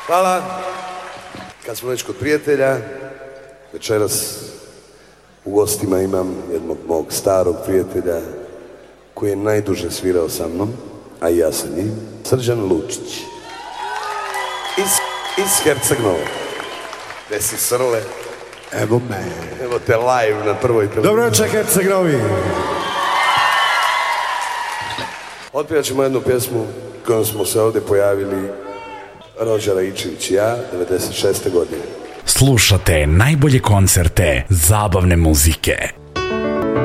Hvala. Kad smo već kod prijatelja, večeras u gostima imam jednog mog starog prijatelja koji je najduže svirao sa mnom, a i ja sa njim, Srđan Lučić. Iz Herceg-Nova. Gde si, Srle? Evo me. Evo te live na prvoj televiziji. Dobro večer, Herceg-Novi. Otpjevat ćemo jednu pjesmu kojom smo se ovdje pojavili Rođa Raičević i ja, 96. godine. Slušate najbolje koncerte zabavne muzike.